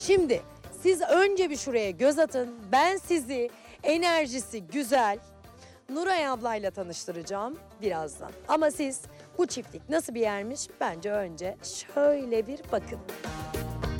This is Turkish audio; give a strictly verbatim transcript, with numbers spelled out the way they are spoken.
Şimdi siz önce bir şuraya göz atın. Ben sizi enerjisi güzel Nuray ablayla tanıştıracağım birazdan. Ama siz bu çiftlik nasıl bir yermiş bence önce şöyle bir bakın.